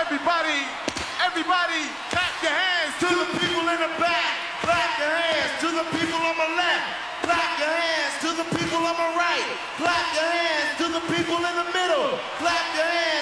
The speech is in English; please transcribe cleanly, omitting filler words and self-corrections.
Everybody, everybody, clap your hands to the people in the back. Clap your hands to the people on my left. Clap your hands to the people on my right. Clap your hands to the people in the middle. Clap your hands